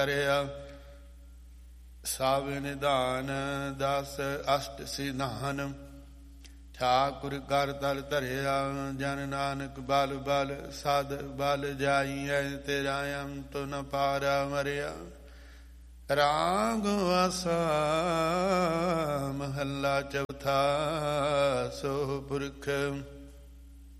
ਕਰਿਆ। ਸਭ ਨਿਧਾਨ ਦਸ ਅਸ਼ਟ ਸਿਧਾਨ, ਠਾਕੁਰ ਕਰ ਤਲ ਧਰਿਆ। ਜਨ ਨਾਨਕ ਬਲ ਬਲ ਸਦ ਬਲ ਜਾਈਐ, ਤੇਰਾ ਅੰਤ ਨ ਪਾਰਾ ਮਰਿਆ। ਰਾਗ ਆਸਾ ਮਹੱਲਾ ਚੌਥਾ। ਸੋ ਪੁਰਖ